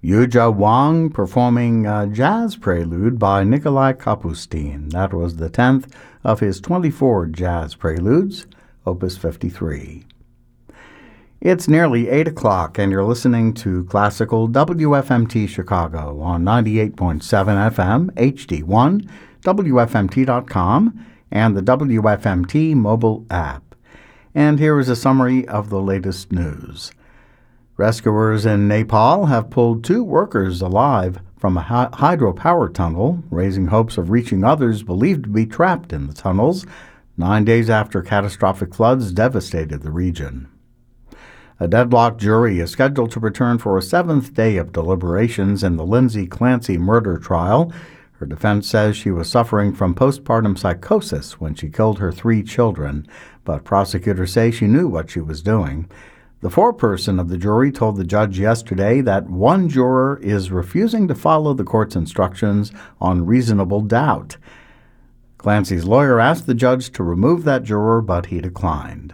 Yuja Wang performing a jazz prelude by Nikolai Kapustin. That was the 10th of his 24 jazz preludes, Opus 53. It's nearly 8 o'clock, and you're listening to Classical WFMT Chicago on 98.7 FM, HD1, WFMT.com, and the WFMT mobile app. And here is a summary of the latest news. Rescuers in Nepal have pulled 2 workers alive from a hydropower tunnel, raising hopes of reaching others believed to be trapped in the tunnels 9 days after catastrophic floods devastated the region. A deadlocked jury is scheduled to return for a 7th day of deliberations in the Lindsay Clancy murder trial. Her defense says she was suffering from postpartum psychosis when she killed her 3 children, but prosecutors say she knew what she was doing. The foreperson of the jury told the judge yesterday that one juror is refusing to follow the court's instructions on reasonable doubt. Clancy's lawyer asked the judge to remove that juror, but he declined.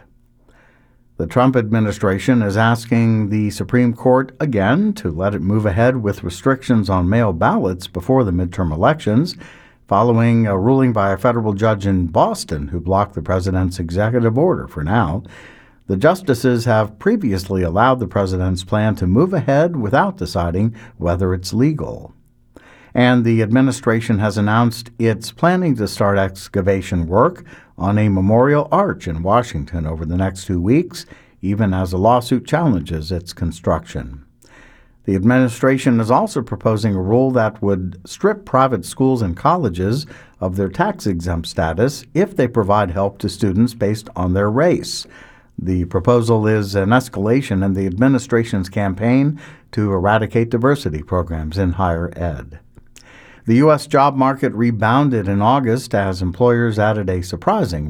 The Trump administration is asking the Supreme Court again to let it move ahead with restrictions on mail ballots before the midterm elections, following a ruling by a federal judge in Boston who blocked the president's executive order for now. The justices have previously allowed the president's plan to move ahead without deciding whether it's legal. And the administration has announced it's planning to start excavation work on a memorial arch in Washington over the next 2 weeks, even as a lawsuit challenges its construction. The administration is also proposing a rule that would strip private schools and colleges of their tax-exempt status if they provide help to students based on their race. The proposal is an escalation in the administration's campaign to eradicate diversity programs in higher ed. The U.S. job market rebounded in August as employers added a surprising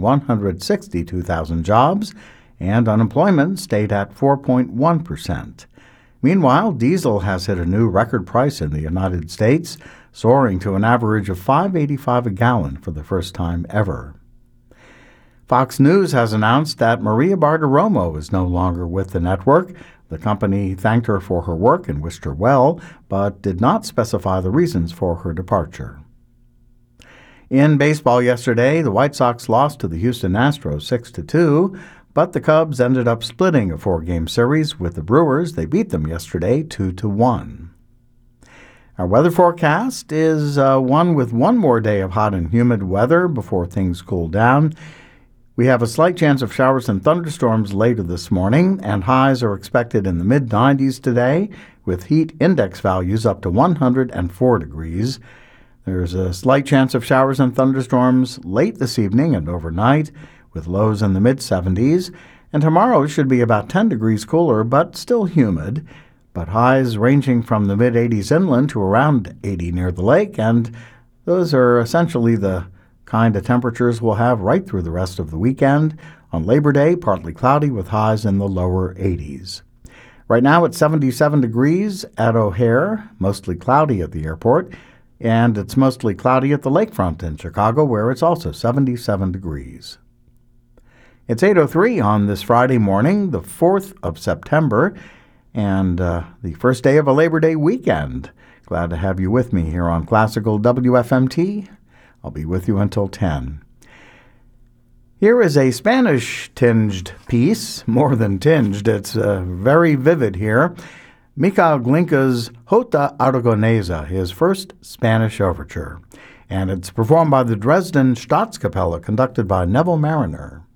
162,000 jobs, and unemployment stayed at 4.1%. Meanwhile, diesel has hit a new record price in the United States, soaring to an average of $5.85 a gallon for the first time ever. Fox News has announced that Maria Bartiromo is no longer with the network. The company thanked her for her work and wished her well, but did not specify the reasons for her departure. In baseball yesterday, the White Sox lost to the Houston Astros 6-2, but the Cubs ended up splitting a 4-game series with the Brewers. They beat them yesterday 2-1. Our weather forecast is one with one more day of hot and humid weather before things cool down. We have a slight chance of showers and thunderstorms later this morning, and highs are expected in the mid-90s today, with heat index values up to 104 degrees. There's a slight chance of showers and thunderstorms late this evening and overnight, with lows in the mid-70s, and tomorrow should be about 10 degrees cooler, but still humid, but highs ranging from the mid-80s inland to around 80 near the lake, and those are essentially the kind of temperatures we'll have right through the rest of the weekend. On Labor Day, partly cloudy with highs in the lower 80s. Right now it's 77 degrees at O'Hare, mostly cloudy at the airport, and it's mostly cloudy at the lakefront in Chicago, where it's also 77 degrees. It's 8:03 on this Friday morning, the 4th of September, and the first day of a Labor Day weekend. Glad to have you with me here on Classical WFMT. I'll be with you until 10. Here is a Spanish-tinged piece, more than tinged. It's very vivid here. Mikhail Glinka's Jota Aragonesa, his first Spanish overture. And it's performed by the Dresden Staatskapelle, conducted by Neville Mariner.